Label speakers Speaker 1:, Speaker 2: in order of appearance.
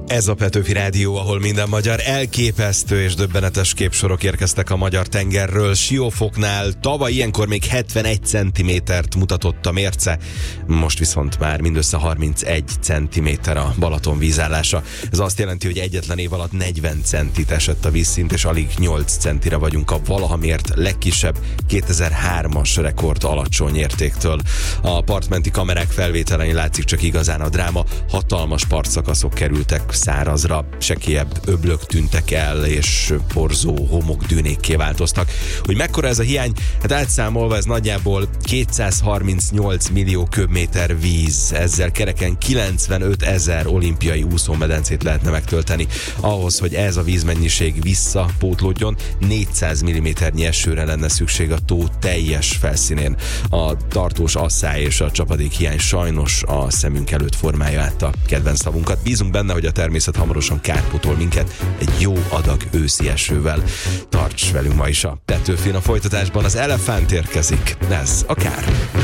Speaker 1: Ez a Petőfi Rádió, ahol minden magyar. Elképesztő és döbbenetes képsorok érkeztek a magyar tengerről. Siófoknál tavaly ilyenkor még 71 centimétert mutatott a mérce, most viszont már mindössze 31 centiméter a Balaton vízállása. Ez azt jelenti, hogy egyetlen év alatt 40 centit esett a vízszint, és alig 8 centire vagyunk a valaha mért legkisebb 2003-as rekord alacsony értéktől. A partmenti kamerák felvételein látszik csak igazán a dráma. Hatalmas partszakaszok kerültek szárazra, sekélyebb öblök tűntek el, és porzó homokdűnékké változtak. Hogy mekkora ez a hiány? Hát átszámolva ez nagyjából 238 millió köbméter víz. Ezzel kereken 95 000 olimpiai úszómedencét lehetne megtölteni. Ahhoz, hogy ez a vízmennyiség visszapótlódjon, 400 mm-nyi esőre lenne szükség a tó teljes felszínén. A tartós asszály és a csapadék hiány sajnos a szemünk előtt formálja át a kedvenc szavunkat. Bízunk benne, hogy a természet hamarosan kárpótol minket egy jó adag őszi esővel. Tarts velünk ma is a Petőfin. A folytatásban az Elefánt érkezik. Ez a Kár.